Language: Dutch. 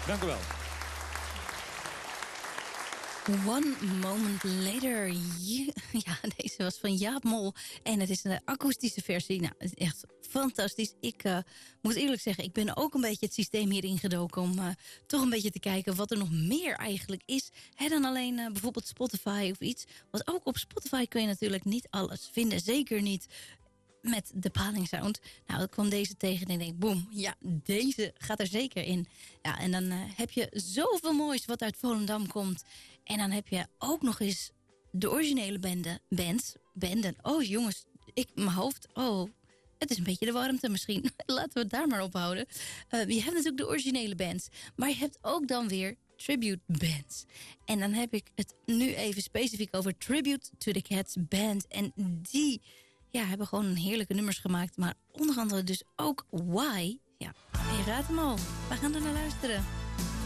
Dank u wel. One Moment Later. Ja, deze was van Jaap Mol. En het is een akoestische versie. Nou, het is echt fantastisch. Ik moet eerlijk zeggen, ik ben ook een beetje het systeem hier ingedoken... om toch een beetje te kijken wat er nog meer eigenlijk is. Dan alleen bijvoorbeeld Spotify of iets. Want ook op Spotify kun je natuurlijk niet alles vinden. Zeker niet met de Paling Sound. Nou, ik kwam deze tegen en ik denk, boem, ja, deze gaat er zeker in. Ja, en dan heb je zoveel moois wat uit Volendam komt. En dan heb je ook nog eens de originele banden. Oh, jongens, mijn hoofd, het is een beetje de warmte misschien. Laten we het daar maar ophouden. Je hebt natuurlijk de originele bands. Maar je hebt ook dan weer tribute bands. En dan heb ik het nu even specifiek over Tribute to the Cats Band. En die... hebben gewoon heerlijke nummers gemaakt. Maar onder andere dus ook Why. Ja, je raadt hem al. We gaan er naar luisteren.